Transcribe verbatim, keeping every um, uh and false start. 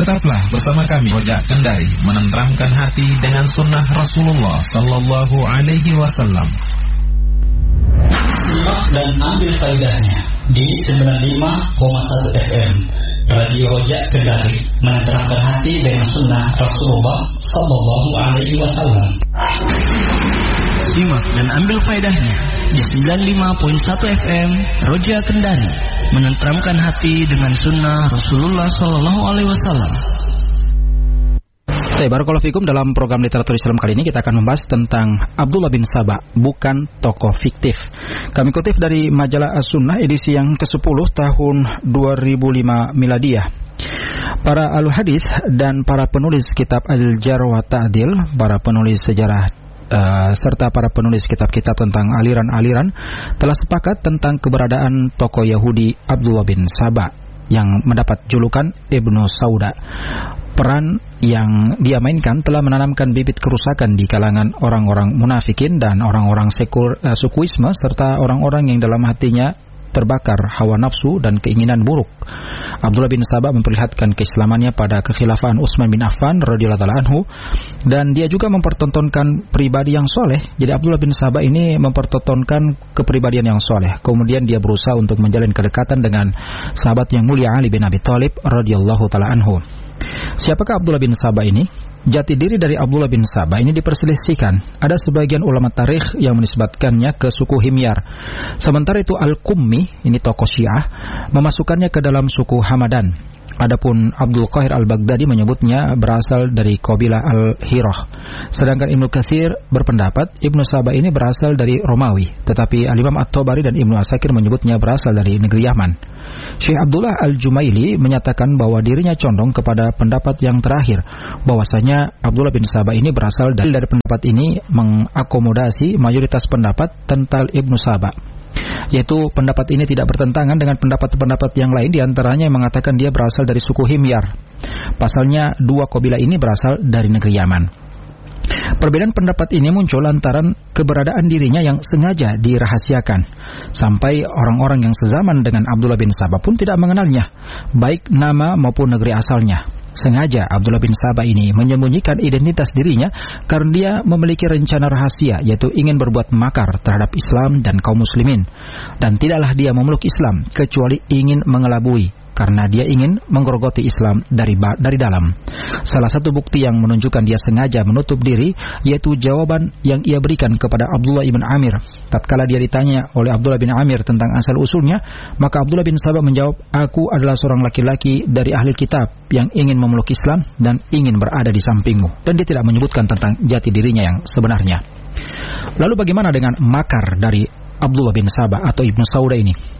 Tetaplah bersama kami Rojak Kendari, menenteramkan hati dengan sunnah Rasulullah Sallallahu Alaihi Wasallam. Simak dan ambil faedahnya di sembilan puluh lima koma satu F M Radio Rojak Kendari, menenteramkan hati dengan sunnah Rasulullah Sallallahu Alaihi Wasallam. Simak dan ambil faedahnya di sembilan puluh lima koma satu F M Rojak Kendari, menenteramkan hati dengan sunnah Rasulullah Sallallahu Alaihi Wasallam. Baik, barakallahu fikum. Dalam program literatur Islam kali ini kita akan membahas tentang Abdullah bin Saba, bukan tokoh fiktif. Kami kutip dari majalah As-Sunnah edisi yang kesepuluh tahun dua ribu lima Miladiyah. Para ahli hadis dan para penulis kitab Al-Jarh wa Ta'dil, para penulis sejarah Uh, serta para penulis kitab-kitab tentang aliran-aliran telah sepakat tentang keberadaan tokoh Yahudi Abdullah bin Saba yang mendapat julukan Ibnu Sauda. Peran yang dia mainkan telah menanamkan bibit kerusakan di kalangan orang-orang munafikin dan orang-orang sekur, uh, sukuisme serta orang-orang yang dalam hatinya terbakar hawa nafsu dan keinginan buruk. Abdullah bin Saba memperlihatkan keislamannya pada kekhilafan Utsman bin Affan radhiyallahu anhu, dan dia juga mempertontonkan pribadi yang soleh. Jadi Abdullah bin Saba ini mempertontonkan kepribadian yang soleh. Kemudian dia berusaha untuk menjalin kedekatan dengan sahabat yang mulia Ali bin Abi Thalib radhiyallahu taala anhu. Siapakah Abdullah bin Saba ini? Jati diri dari Abdullah bin Saba ini diperselisihkan. Ada sebagian ulama tarikh yang menisbatkannya ke suku Himyar. Sementara itu Al-Qummi, ini tokoh Syiah, memasukkannya ke dalam suku Hamadan. Adapun Abdul Qahir Al-Baghdadi menyebutnya berasal dari kabilah Al-Hirah. Sedangkan Ibnu Katsir berpendapat Ibnu Saba ini berasal dari Romawi, tetapi Al-Imam At-Tabari dan Ibnu Asakir menyebutnya berasal dari negeri Yaman. Syekh Abdullah Al-Jumaili menyatakan bahwa dirinya condong kepada pendapat yang terakhir, bahwasanya Abdullah bin Saba ini berasal dari, dari pendapat ini mengakomodasi mayoritas pendapat tentang Ibnu Saba, yaitu pendapat ini tidak bertentangan dengan pendapat-pendapat yang lain, diantaranya yang mengatakan dia berasal dari suku Himyar. Pasalnya dua kabilah ini berasal dari negeri Yaman. Perbedaan pendapat ini muncul lantaran keberadaan dirinya yang sengaja dirahasiakan, sampai orang-orang yang sezaman dengan Abdullah bin Saba pun tidak mengenalnya, baik nama maupun negeri asalnya. Sengaja Abdullah bin Saba ini menyembunyikan identitas dirinya karena dia memiliki rencana rahasia, yaitu ingin berbuat makar terhadap Islam dan kaum muslimin. Dan tidaklah dia memeluk Islam kecuali ingin mengelabui, karena dia ingin menggerogoti Islam dari dari dalam. Salah satu bukti yang menunjukkan dia sengaja menutup diri yaitu jawaban yang ia berikan kepada Abdullah bin Amir. Tatkala dia ditanya oleh Abdullah bin Amir tentang asal usulnya, maka Abdullah bin Saba menjawab, "Aku adalah seorang laki-laki dari ahli kitab yang ingin memeluk Islam dan ingin berada di sampingmu." Dan dia tidak menyebutkan tentang jati dirinya yang sebenarnya. Lalu bagaimana dengan makar dari Abdullah bin Saba atau Ibnu Sauda ini?